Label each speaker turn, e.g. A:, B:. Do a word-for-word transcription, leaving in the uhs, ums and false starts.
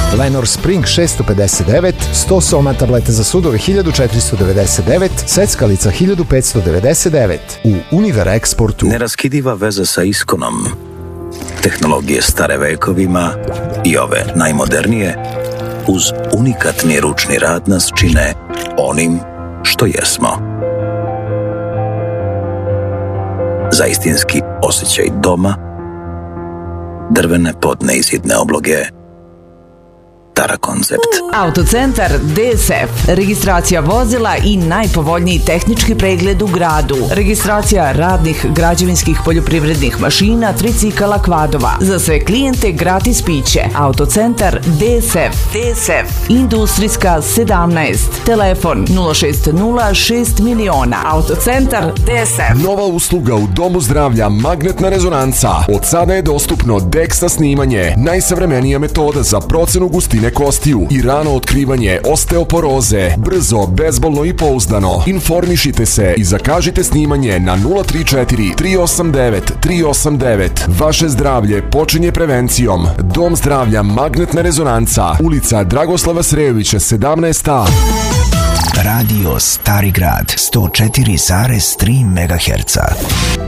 A: Lenor Spring šesto pedeset devet, sto soma tableta za sudove hiljadu četiristo devedeset devet, seckalica hiljadu petsto devedeset devet. U Univer Eksportu.
B: Neraskidiva veza sa Iskonom. Tehnologije stare vekovima i ove najmodernije uz unikatni ručni rad nas čine onim što jesmo. Za istinski osjećaj doma, drvene podneizidne obloge, Tara Koncept.
C: Autocentar D S F. Registracija vozila i najpovoljniji tehnički pregled u gradu. Registracija radnih, građevinskih, poljoprivrednih mašina, tricikala, kvadova. Za sve klijente gratis piće. Autocentar D S F. D S F. Industrijska sedamnaest. Telefon nula šest nula šest miliona. Autocentar D S F.
D: Nova usluga u Domu zdravlja Magnetna rezonanca. Od sada je dostupno DEXA snimanje. Najsavremenija metoda za procenu gustine kostiju i rano otkrivanje osteoporoze. Brzo, bezbolno i pouzdano. Informišite se i zakažite snimanje na nula tri četiri tri osam devet tri osam devet. Vaše zdravlje počinje prevencijom. Dom zdravlja Magnetna rezonanca. Ulica Dragoslava Srejovića sedamnaest A.
E: Radio Stari Grad sto četiri zarez tri megaherca.